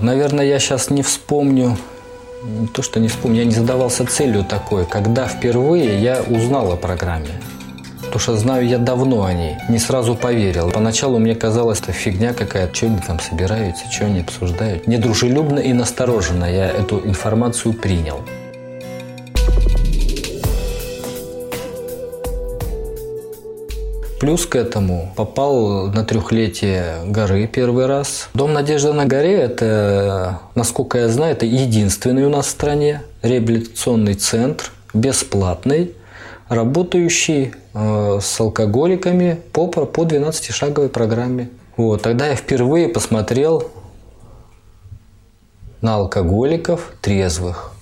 Наверное, я сейчас не вспомню, не то что не вспомню, я не задавался целью такой, когда впервые я узнал о программе. Потому что знаю я давно о ней, не сразу поверил. Поначалу мне казалось, это фигня какая-то, что они там собираются, что они обсуждают. Недружелюбно и настороженно я эту информацию принял. Плюс к этому попал на 3-летие горы первый раз. Дом Надежды на горе – это, насколько я знаю, это единственный у нас в стране реабилитационный центр, бесплатный, работающий с алкоголиками по 12-шаговой программе. Вот. Тогда я впервые посмотрел на алкоголиков трезвых.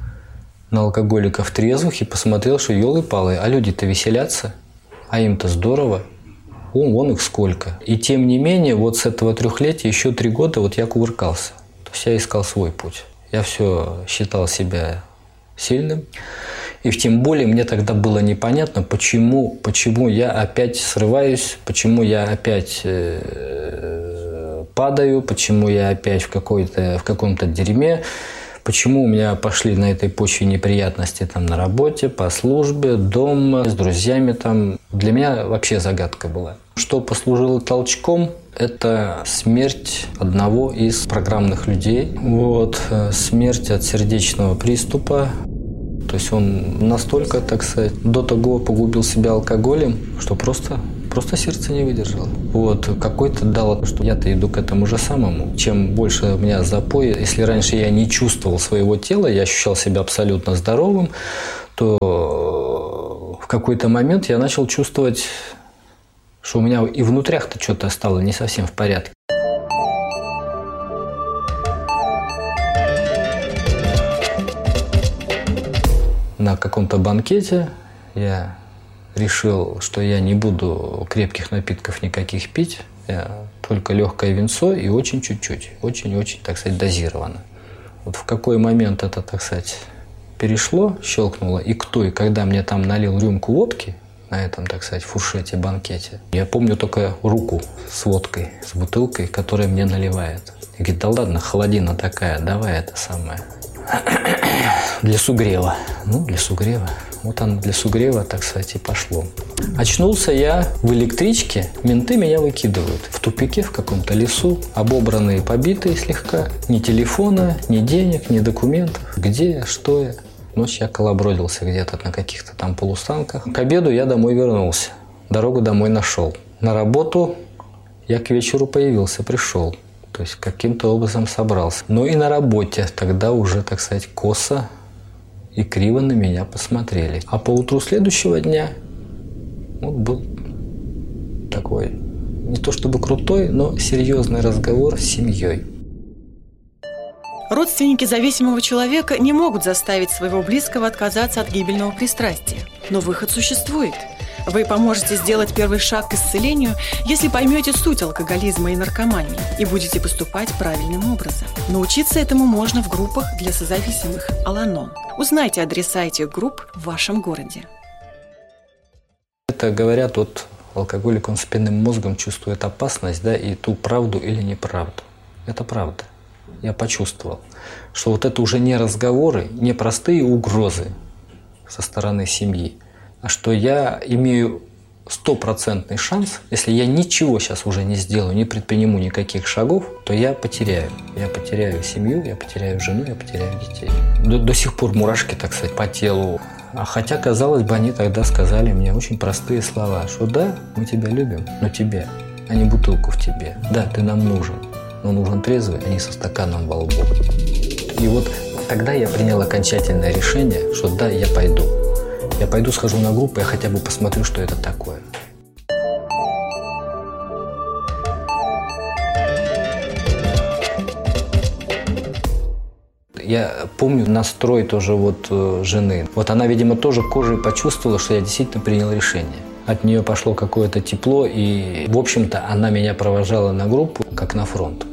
И посмотрел, что елы-палы, а люди-то веселятся. А им-то здорово. Вон их сколько. И тем не менее, вот с этого 3-летия еще 3 года вот я кувыркался. То есть я искал свой путь. Я все считал себя сильным. И тем более мне тогда было непонятно, почему я опять срываюсь, почему я опять падаю, почему я опять в каком-то дерьме. Почему у меня пошли на этой почве неприятности там на работе, по службе, дома, с друзьями там. Для меня вообще загадка была. Что послужило толчком, это смерть одного из программных людей. Смерть от сердечного приступа. То есть он настолько, так сказать, до того погубил себя алкоголем, что просто сердце не выдержало. Какой-то дал, что я-то иду к этому же самому. Чем больше у меня запой, если раньше я не чувствовал своего тела, я ощущал себя абсолютно здоровым, то в какой-то момент я начал чувствовать, что у меня и внутрях-то что-то стало не совсем в порядке. На каком-то банкете я решил, что я не буду крепких напитков никаких пить, я только легкое винцо и очень чуть-чуть, очень-очень, так сказать, дозированно. Вот в какой момент это, так сказать, перешло, щелкнуло, и кто и когда мне там налил рюмку водки на этом, так сказать, фуршете, банкете, я помню только руку с водкой, с бутылкой, которая мне наливает. И говорит, да ладно, холодина такая, давай это самое. Для сугрева. Для сугрева. Вот оно для сугрева, так сказать, и пошло. Очнулся я в электричке, менты меня выкидывают. В тупике, в каком-то лесу, обобранные, побитые слегка. Ни телефона, ни денег, ни документов. Где я, что я? Ночь я колобродился где-то на каких-то там полустанках. К обеду я домой вернулся. Дорогу домой нашел. На работу я к вечеру появился, пришел. То есть каким-то образом собрался. Но и на работе тогда уже, так сказать, косо и криво на меня посмотрели. А поутру следующего дня был такой, не то чтобы крутой, но серьезный разговор с семьей. Родственники зависимого человека не могут заставить своего близкого отказаться от гибельного пристрастия. Но выход существует. Вы поможете сделать первый шаг к исцелению, если поймете суть алкоголизма и наркомании и будете поступать правильным образом. Научиться этому можно в группах для созависимых «Ал-Анон». Узнайте адреса этих групп в вашем городе. Это говорят, алкоголик, он спинным мозгом чувствует опасность, и ту правду или неправду. Это правда. Я почувствовал, что это уже не разговоры, не простые угрозы со стороны семьи, а что я имею 100% шанс, если я ничего сейчас уже не сделаю, не предприму никаких шагов, то я потеряю. Я потеряю семью, я потеряю жену, я потеряю детей. До сих пор мурашки, так сказать, по телу. Хотя, казалось бы, они тогда сказали мне очень простые слова, что да, мы тебя любим, но тебе, а не бутылку в тебе. Да, ты нам нужен, но нужен трезвый, а не со стаканом во лбу. И тогда я принял окончательное решение, что да, я пойду. Я пойду, схожу на группу, я хотя бы посмотрю, что это такое. Я помню настрой тоже жены. Она, видимо, тоже кожей почувствовала, что я действительно принял решение. От нее пошло какое-то тепло, и, в общем-то, она меня провожала на группу, как на фронт.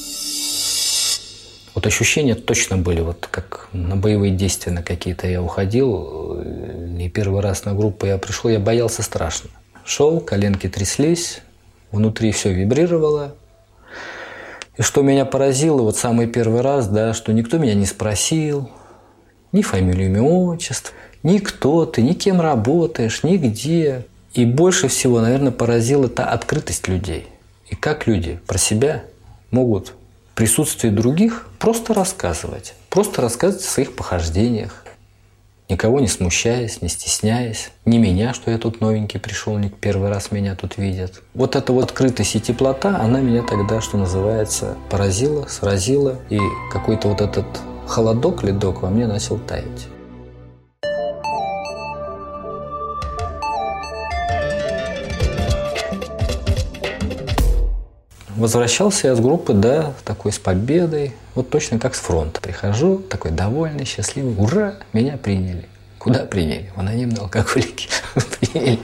Ощущения точно были, как на боевые действия на какие-то я уходил. И первый раз на группу я пришел, я боялся страшно. Шел, коленки тряслись, внутри все вибрировало. И что меня поразило вот самый первый раз, да, что никто меня не спросил, ни фамилию, имя, отчество, ни кто ты, ни кем работаешь, ни где. И больше всего, наверное, поразила та открытость людей. И как люди про себя могут в присутствии других просто рассказывать о своих похождениях, никого не смущаясь, не стесняясь, не меня, что я тут новенький пришел, не первый раз меня тут видят. Вот эта вот открытость и теплота, она меня тогда, что называется, поразила, сразила, и какой-то вот этот холодок, ледок во мне начал таять. Возвращался я с группы, да, такой с победой, вот точно как с фронта. Прихожу, такой довольный, счастливый, ура, меня приняли. Куда приняли? В анонимные алкоголики приняли.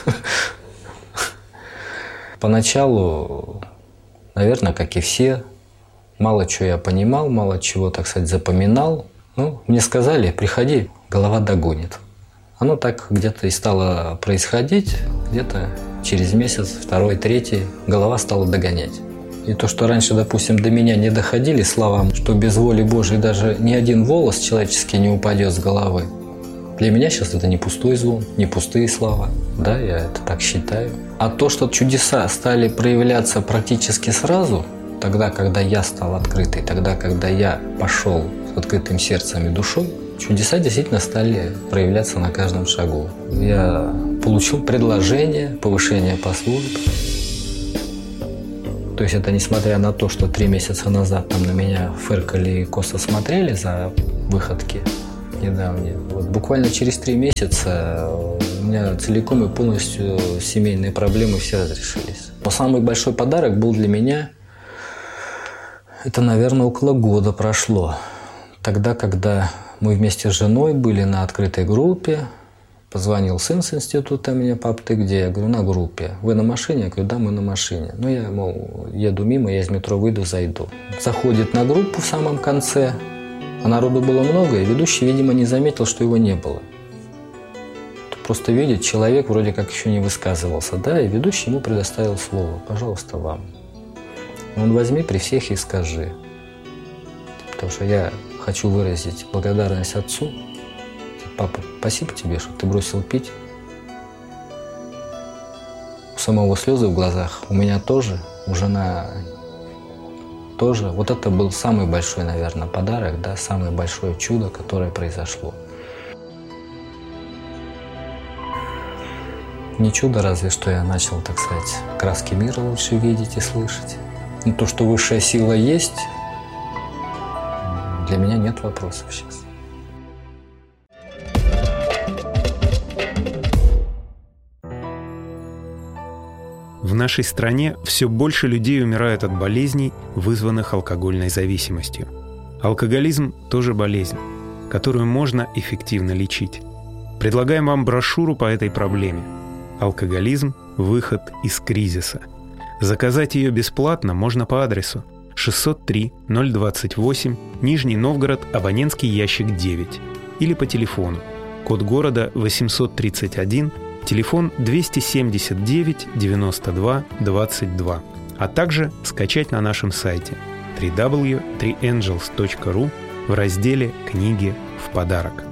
Поначалу, наверное, как и все, мало чего я понимал, мало чего, так сказать, запоминал. Ну, мне сказали, приходи, голова догонит. Оно так где-то и стало происходить, где-то через месяц, второй, третий, голова стала догонять. И то, что раньше, допустим, до меня не доходили слова, что без воли Божией даже ни один волос человеческий не упадет с головы. Для меня сейчас это не пустой звон, не пустые слова. Да, я это так считаю. А то, что чудеса стали проявляться практически сразу, тогда, когда я стал открытый, тогда, когда я пошел с открытым сердцем и душой, чудеса действительно стали проявляться на каждом шагу. Я получил предложение повышения по службе. То есть это несмотря на то, что 3 месяца назад там на меня фыркали и косо смотрели за выходки недавние. Вот буквально через 3 месяца у меня целиком и полностью семейные проблемы все разрешились. Но самый большой подарок был для меня, это, наверное, около года прошло. Тогда, когда мы вместе с женой были на открытой группе, позвонил сын с института мне: пап, ты где? Я говорю, на группе. Вы на машине? Я говорю, да, мы на машине. Ну, я, мол, еду мимо, я из метро выйду, зайду. Заходит на группу в самом конце, а народу было много, и ведущий, видимо, не заметил, что его не было. Просто видит, человек вроде как еще не высказывался, да, и ведущий ему предоставил слово. Пожалуйста, вам. Он возьми при всех и скажи. Потому что я хочу выразить благодарность отцу. Папа, спасибо тебе, что ты бросил пить. У самого слезы в глазах, у меня тоже, у жены тоже. Вот это был самый большой, наверное, подарок, да, самое большое чудо, которое произошло. Не чудо, разве что я начал, так сказать, краски мира лучше видеть и слышать. Но то, что высшая сила есть, для меня нет вопросов сейчас. В нашей стране все больше людей умирают от болезней, вызванных алкогольной зависимостью. Алкоголизм – тоже болезнь, которую можно эффективно лечить. Предлагаем вам брошюру по этой проблеме «Алкоголизм. Выход из кризиса». Заказать ее бесплатно можно по адресу 603-028, Нижний Новгород, абонентский ящик 9, или по телефону, код города 831, телефон 279 92 22, а также скачать на нашем сайте www.3angels.ru в разделе «Книги в подарок».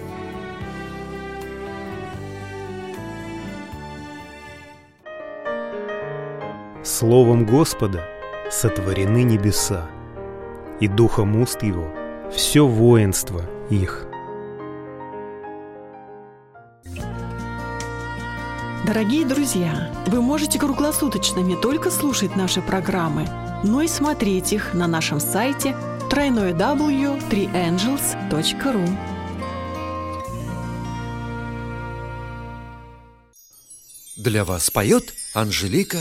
Словом Господа сотворены небеса, и духом уст Его все воинство их. Дорогие друзья, вы можете круглосуточно не только слушать наши программы, но и смотреть их на нашем сайте www.3angels.ru. Для вас поет Анжелика